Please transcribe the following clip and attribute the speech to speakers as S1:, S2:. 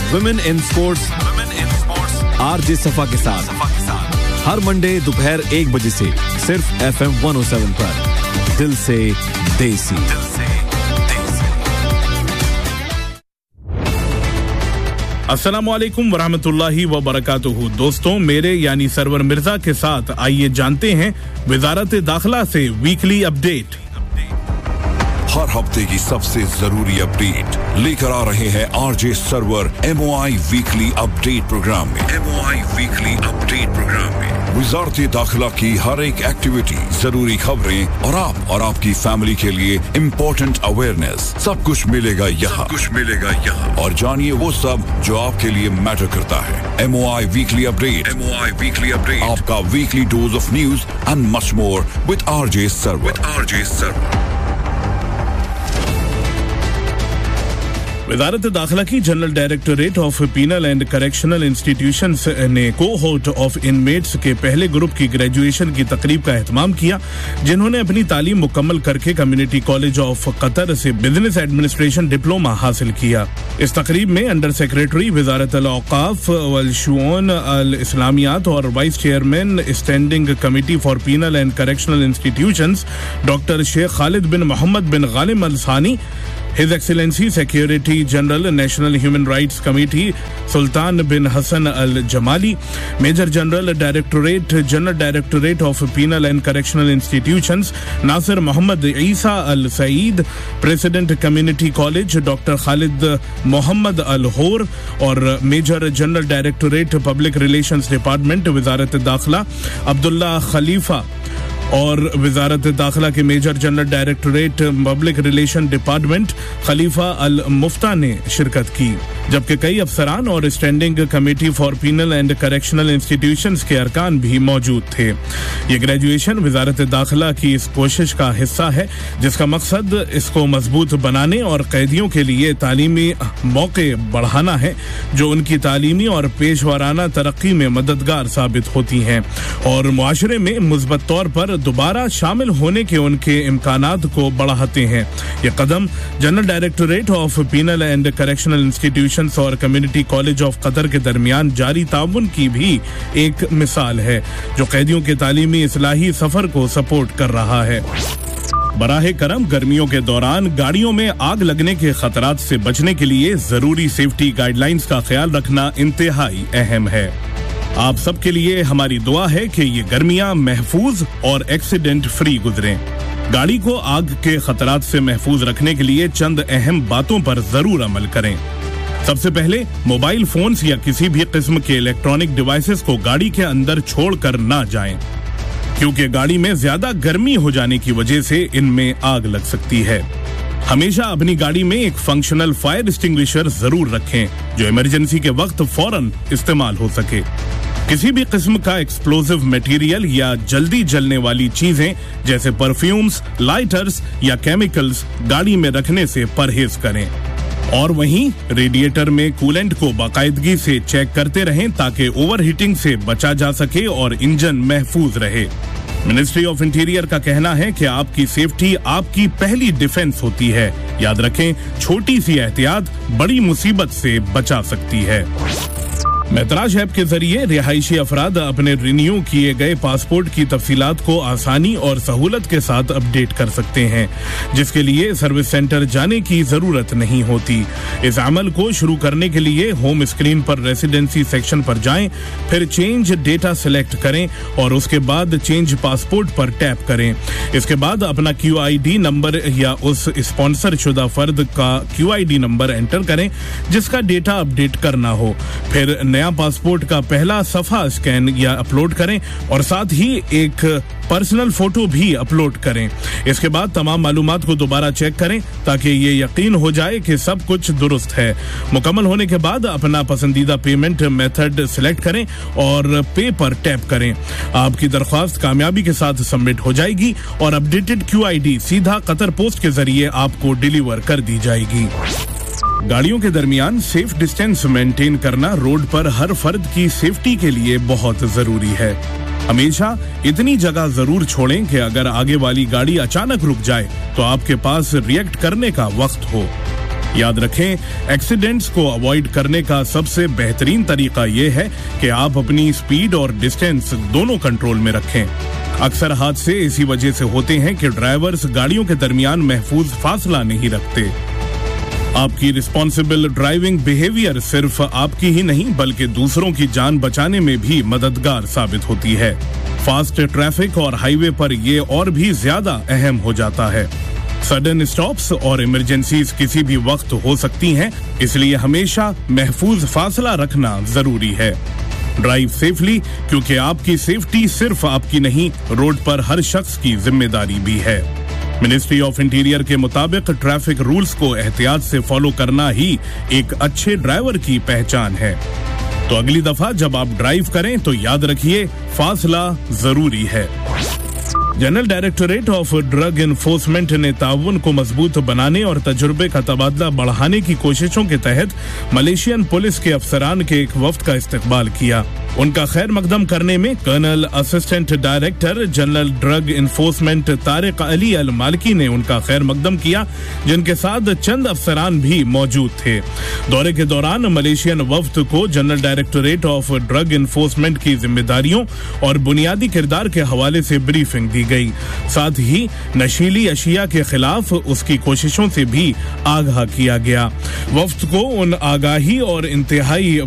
S1: Women in sports RJ सफा के साथ हर मंडे दोपहर 1 बजे से सिर्फ FM 107 पर दिल से देसी।
S2: अस्सलामु अलैकुम वरहमतुल्लाहि व बरकातुहू। दोस्तों, मेरे यानी सरवर मिर्जा के साथ आइए जानते हैं वजारत दाखिला से वीकली अपडेट।
S3: हर हफ्ते की सबसे जरूरी अपडेट लेकर आ रहे हैं RJ server MOI weekly update programme में। MOI वीकली अपडेट प्रोग्राम में वजारत दाखिला की हर एक एक्टिविटी, जरूरी खबरें और आपकी फैमिली के लिए इम्पोर्टेंट अवेयरनेस, सब कुछ मिलेगा यहाँ। और जानिए वो सब जो आपके लिए मैटर करता है। MOI वीकली अपडेट, आपका weekly dose of news and much more with RJ server.
S2: वजारत दाखिला की general directorate of penal and correctional institutions ने कोहोर्ट ऑफ इनमेट्स के पहले ग्रुप की ग्रेजुएशन की तकरीब का एहतमाम किया, जिन्होंने अपनी तालीम मुकम्मल करके कम्युनिटी कॉलेज ऑफ कतर से बिजनेस एडमिनिस्ट्रेशन डिप्लोमा हासिल किया। इस तकरीब में अंडर सेक्रेटरी वजारत अल-औक़ाफ़ वल शुऊन अल इस्लामियात और vice chairman standing committee for penal and correctional institutions doctor Sheikh Khalid बिन मोहम्मद बिन गालिब अल सानी, His Excellency Secretary General National Human Rights Committee Sultan bin Hassan Al Jamali, Major General Directorate of Penal and Correctional Institutions Nasir Muhammad Isa Al Saeed, President Community College Dr. Khalid Muhammad Al Hor और Major General Directorate Public Relations Department वजारत दाखिला अब्दुल्ला खलीफा और वजारत दाखिला के major general directorate public relation department खलीफा अल मुफ्ता ने शिरकत की, जबकि कई अफसरान और standing committee for penal and correctional institutions के अरकान भी मौजूद थे। ये ग्रेजुएशन वजारत दाखिला की इस कोशिश का हिस्सा है जिसका मकसद इसको मजबूत बनाने और कैदियों के लिए तालीमी मौके बढ़ाना है जो उनकी तालीमी और पेशवाराना तरक्की में मददगार साबित होती हैं और मुआशरे में मुस्बत तौर पर दोबारा शामिल होने के उनके इम्कानात को बढ़ाते हैं। ये कदम general directorate of penal and correctional institutions और कम्युनिटी कॉलेज ऑफ कतर के दरमियान जारी ताउन की भी एक मिसाल है जो कैदियों के तालीमी इस्लाही सफर को सपोर्ट कर रहा है। बराहे करम गर्मियों के दौरान गाड़ियों में आग लगने के खतरात से बचने के लिए जरूरी सेफ्टी गाइडलाइंस का ख्याल रखना इंतहाई अहम है। आप सबके लिए हमारी दुआ है कि ये गर्मियां महफूज और एक्सीडेंट फ्री गुजरें। गाड़ी को आग के खतरात से महफूज रखने के लिए चंद अहम बातों पर जरूर अमल करें। सबसे पहले मोबाइल फोन्स या किसी भी किस्म के इलेक्ट्रॉनिक डिवाइसेस को गाड़ी के अंदर छोड़कर ना जाएं, क्योंकि गाड़ी में ज्यादा गर्मी हो जाने की वजह से इनमें आग लग सकती है। हमेशा अपनी गाड़ी में एक फंक्शनल फायर एक्सटिंग्विशर जरूर रखें जो इमरजेंसी के वक्त फौरन इस्तेमाल हो सके। किसी भी किस्म का एक्सप्लोजिव मटेरियल या जल्दी जलने वाली चीजें जैसे परफ्यूम्स, लाइटर्स या केमिकल्स गाड़ी में रखने से परहेज करें और वहीं रेडिएटर में कूलेंट को बाकायदगी से चेक करते रहें ताकि ओवरहीटिंग से बचा जा सके और इंजन महफूज रहे। मिनिस्ट्री ऑफ इंटीरियर का कहना है कि आपकी सेफ्टी आपकी पहली डिफेंस होती है। याद रखें, छोटी सी एहतियात बड़ी मुसीबत से बचा सकती है। मेतराज ऐप के जरिए रिहायशी अफराद अपने रिन्यू किए गए पासपोर्ट की तफसीलात को आसानी और सहूलत के साथ अपडेट कर सकते हैं, जिसके लिए सर्विस सेंटर जाने की जरूरत नहीं होती। इस अमल को शुरू करने के लिए होम स्क्रीन पर रेसिडेंसी सेक्शन पर जाएं, फिर चेंज डेटा सिलेक्ट करें और उसके बाद चेंज पासपोर्ट पर टैप करें। इसके बाद अपना QID नंबर या उस स्पॉन्सर शुदा फर्द का QID नंबर एंटर करें जिसका डेटा अपडेट करना हो। फिर नया पासपोर्ट का पहला सफा स्कैन या अपलोड करें और साथ ही एक पर्सनल फोटो भी अपलोड करें। इसके बाद तमाम मालूमात को दोबारा चेक करें ताकि ये यकीन हो जाए कि सब कुछ दुरुस्त है। मुकम्मल होने के बाद अपना पसंदीदा पेमेंट मेथड सिलेक्ट करें और पे पर टैप करें। आपकी दरख्वास्त कामयाबी के साथ सबमिट हो जाएगी और अपडेटेड QID सीधा कतर पोस्ट के जरिए आपको डिलीवर कर दी जाएगी। गाड़ियों के दरमियान सेफ डिस्टेंस मेंटेन करना रोड पर हर फर्द की सेफ्टी के लिए बहुत जरूरी है। हमेशा इतनी जगह जरूर छोड़ें कि अगर आगे वाली गाड़ी अचानक रुक जाए तो आपके पास रिएक्ट करने का वक्त हो। याद रखें, एक्सीडेंट्स को अवॉइड करने का सबसे बेहतरीन तरीका यह है कि आप अपनी स्पीड और डिस्टेंस दोनों कंट्रोल में रखें। अक्सर हादसे इसी वजह से होते हैं कि ड्राइवर्स गाड़ियों के दरमियान महफूज फासला नहीं रखते। आपकी रिस्पॉन्सिबल ड्राइविंग बिहेवियर सिर्फ आपकी ही नहीं बल्कि दूसरों की जान बचाने में भी मददगार साबित होती है। फास्ट ट्रैफिक और हाईवे पर ये और भी ज्यादा अहम हो जाता है। सडन स्टॉप्स और इमरजेंसीज किसी भी वक्त हो सकती हैं, इसलिए हमेशा महफूज फासला रखना जरूरी है। ड्राइव सेफली, क्योंकि आपकी सेफ्टी सिर्फ आपकी नहीं, रोड पर हर शख्स की जिम्मेदारी भी है। मिनिस्ट्री ऑफ इंटीरियर के मुताबिक ट्रैफिक रूल्स को एहतियात से फॉलो करना ही एक अच्छे ड्राइवर की पहचान है। तो अगली दफा जब आप ड्राइव करें तो याद रखिए, फासला जरूरी है। General directorate of drug enforcement ने ताउन को मजबूत बनाने और तजुर्बे का तबादला बढ़ाने की कोशिशों के तहत मलेशियन पुलिस के अफसरान के एक वफ्द का इस्तकबाल किया। उनका खैर मकदम करने में colonel assistant director general drug enforcement Tariq Ali अल मालिकी ने उनका खैर मकदम किया, जिनके साथ चंद अफसरान भी मौजूद थे। दौरे के दौरान मलेशियन वफ्द को general directorate of drug enforcement की जिम्मेदारियों और बुनियादी किरदार के हवाले से ब्रीफिंग दी गई। साथ ही नशीली अशिया के खिलाफ उसकी कोशिशों से भी आगाह किया गया। वफ्द को उन आगाही और इंतहाई